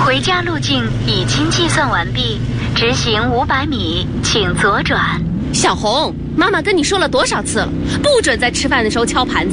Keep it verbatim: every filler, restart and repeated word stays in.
回家路径已经计算完毕，直行五百米，请左转。 小红，妈妈跟你说了多少次了，不准在吃饭的时候敲盘子。